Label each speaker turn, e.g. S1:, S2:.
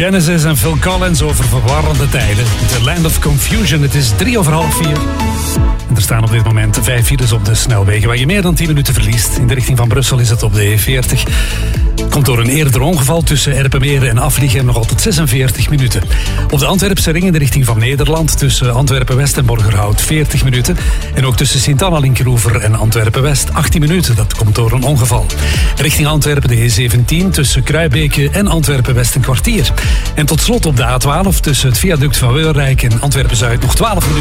S1: Genesis en Phil Collins over verwarrende tijden. The Land of Confusion, het is 3:03. En er staan op dit moment 5 files op de snelwegen waar je meer dan 10 minuten verliest. In de richting van Brussel is het op de E40. Komt door een eerder ongeval tussen Erpenmeren en Afliegem nog altijd 46 minuten. Op de Antwerpse ring in de richting van Nederland tussen Antwerpen-West en Borgerhout 40 minuten. En ook tussen Sint-Anna-Linkeroever en Antwerpen-West 18 minuten. Dat komt door een ongeval. Richting Antwerpen de E17 tussen Kruibeke en Antwerpen-West een kwartier. En tot slot op de A12 tussen het viaduct van Wilrijk en Antwerpen-Zuid nog 12 minuten.